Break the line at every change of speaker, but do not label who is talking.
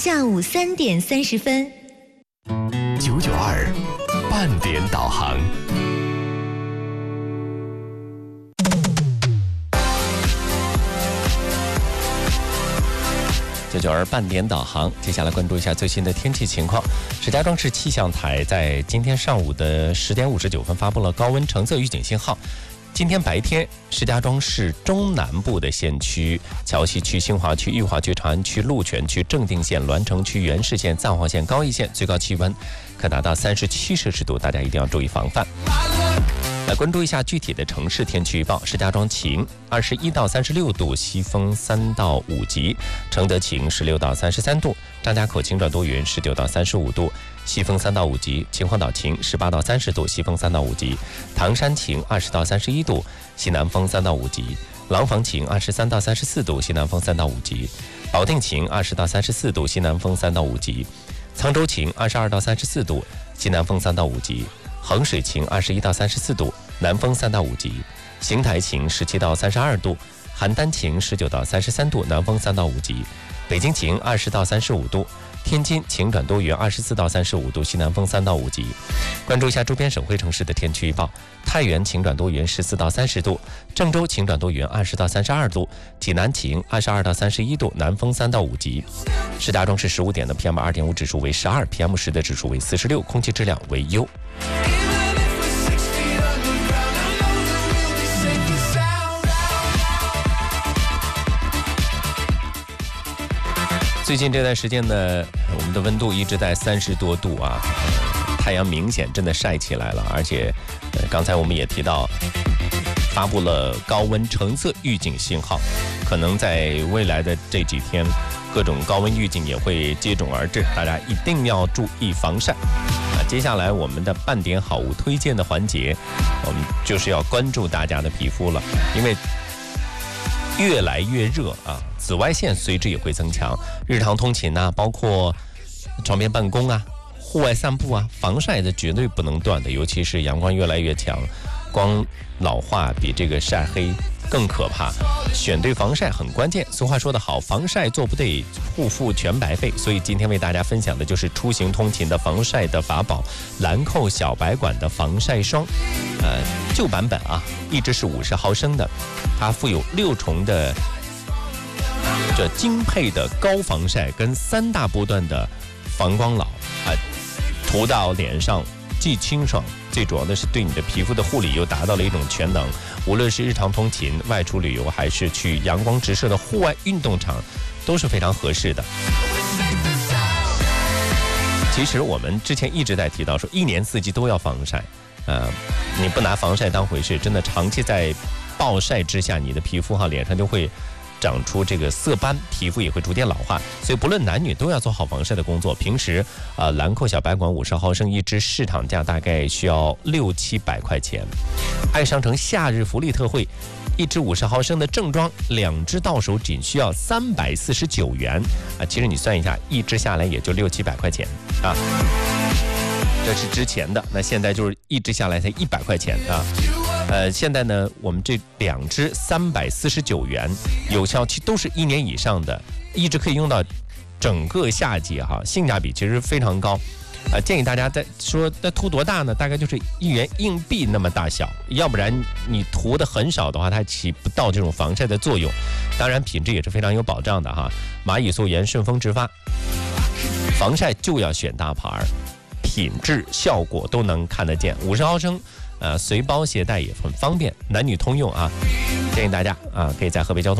下午3点30分。
992半点导航。992半点导航，接下来关注一下最新的天气情况。石家庄市气象台在今天上午的10点59分发布了高温橙色预警信号。今天白天，石家庄市中南部的县区桥西区、兴华区、裕华区、长安区、鹿泉区、正定县、栾城区、元氏县、赞化县、高邑县最高气温可达到37摄氏度，大家一定要注意防范。来关注一下具体的城市天气预报。石家庄晴，21到36度，西风3到5级；承德晴，16到33度；张家口晴转多云，19到35度，西风3到5级；秦皇岛晴，18到30度，西风3到5级；唐山晴，20到31度，西南风3到5级；廊坊晴，23到34度，西南风3到5级；保定晴，20到34度，西南风3到5级；沧州晴，22到34度，西南风3到5级；衡水晴21到34度，南风3到5级；邢台晴17到32度，邯郸晴19到33度，南风3到5级；北京晴20到35度，天津晴转多云24到35度，西南风3到5级。关注一下周边省会城市的天气预报：太原晴转多云14到30度，郑州晴转多云20到32度，济南晴22到31度，南风3到5级。石家庄市15点的 PM2.5 指数为12， PM10的指数为46，空气质量为优。最近这段时间呢，我们的温度一直在30多度啊，太阳明显真的晒起来了，而且刚才我们也提到发布了高温橙色预警信号，可能在未来的这几天各种高温预警也会接踵而至，大家一定要注意防晒。接下来我们的半点好物推荐的环节，我们就是要关注大家的皮肤了，因为越来越热啊，紫外线随之也会增强，日常通勤啊，包括床边办公啊、户外散步啊，防晒的绝对不能断的，尤其是阳光越来越强，光老化比这个晒黑更可怕，选对防晒很关键。俗话说得好，防晒做不对，护肤全白费。所以今天为大家分享的就是出行通勤的防晒的法宝——兰蔻小白管的防晒霜。旧版本啊，一支是50毫升的，它附有6重的这精配的高防晒跟3大波段的防光老涂到脸上既清爽，最主要的是对你的皮肤的护理又达到了一种全能。无论是日常通勤、外出旅游，还是去阳光直射的户外运动场，都是非常合适的。其实我们之前一直在提到说，一年四季都要防晒，你不拿防晒当回事，真的长期在暴晒之下，你的皮肤脸上就会长出这个色斑，皮肤也会逐渐老化，所以不论男女都要做好防晒的工作。平时兰蔻小白管50毫升一支，市场价大概需要600-700块钱。爱商城夏日福利特惠，一支50毫升的正装，2支到手仅需要349元其实你算一下，一支下来也就600-700块钱啊。这是之前的，那现在就是一支下来才100块钱啊。现在呢，我们这2支349元，有效期都是1年以上的，一直可以用到整个夏季性价比其实非常高。建议大家那涂多大呢？大概就是1元硬币那么大小，要不然你涂的很少的话，它起不到这种防晒的作用。当然品质也是非常有保障的蚂蚁素颜顺风直发，防晒就要选大牌，品质效果都能看得见。50毫升随包携带也很方便，男女通用建议大家可以在河北交通